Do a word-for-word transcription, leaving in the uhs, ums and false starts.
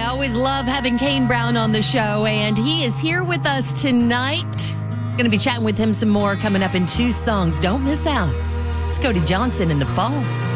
always love having Kane Brown on the show, and he is here with us tonight. Going to be chatting with him some more coming up in two songs. Don't miss out. Let's go to Johnson in the phone.